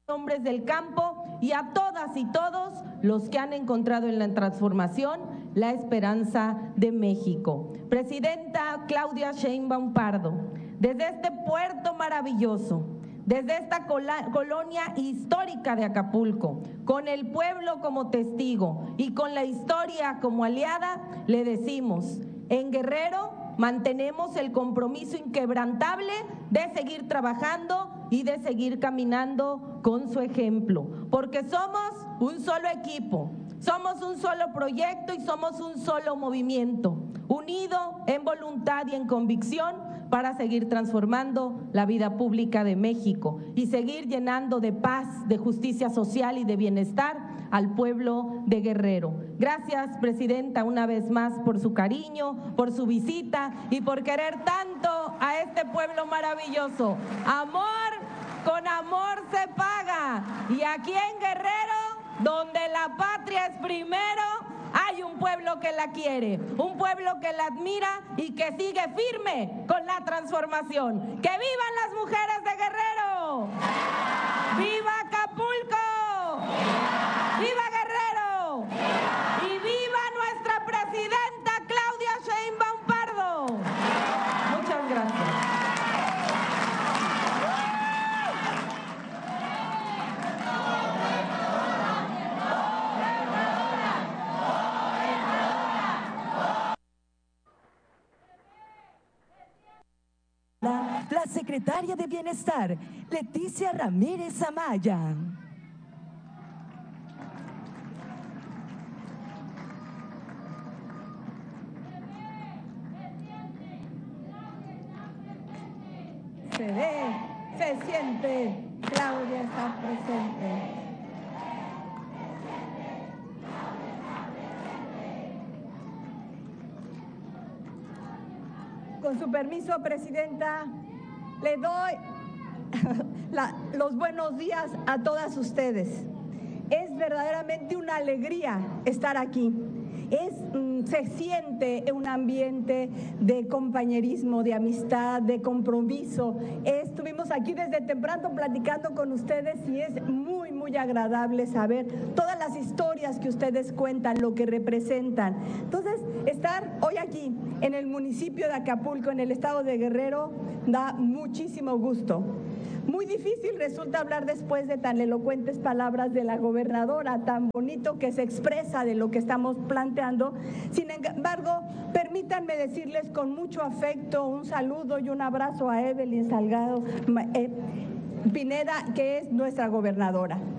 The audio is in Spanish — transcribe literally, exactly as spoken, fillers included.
hombres del campo y a todas y todos los que han encontrado en la transformación la esperanza de México. Presidenta Claudia Sheinbaum Pardo, desde este puerto maravilloso, desde esta colonia histórica de Acapulco, con el pueblo como testigo y con la historia como aliada, le decimos, en Guerrero mantenemos el compromiso inquebrantable de seguir trabajando y de seguir caminando con su ejemplo, porque somos un solo equipo, somos un solo proyecto y somos un solo movimiento, unido en voluntad y en convicción para seguir transformando la vida pública de México y seguir llenando de paz, de justicia social y de bienestar al pueblo de Guerrero. Gracias, Presidenta, una vez más por su cariño, por su visita y por querer tanto a este pueblo maravilloso. Amor con amor se paga, y aquí en Guerrero, donde la patria es primero, hay un pueblo que la quiere, un pueblo que la admira y que sigue firme con la transformación. ¡Que vivan las mujeres de Guerrero! ¡Viva Acapulco! ¡Viva Guerrero! ¡Y viva nuestra presidenta Claudia Sheinbaum Pardo! Muchas gracias. La, la secretaria de Bienestar, Leticia Ramírez Amaya. Se ve, se siente, Claudia está presente. Con su permiso, Presidenta, le doy la, los buenos días a todas ustedes. Es verdaderamente una alegría estar aquí. Es, se siente un ambiente de compañerismo, de amistad, de compromiso. Estuvimos aquí desde temprano platicando con ustedes y es muy, muy agradable saber todas las historias que ustedes cuentan, lo que representan. Entonces, estar hoy aquí en el municipio de Acapulco, en el estado de Guerrero, da muchísimo gusto. Muy difícil resulta hablar después de tan elocuentes palabras de la gobernadora, tan bonito que se expresa de lo que estamos planteando. Sin embargo, permítanme decirles con mucho afecto un saludo y un abrazo a Evelyn Salgado eh, Pineda, que es nuestra gobernadora.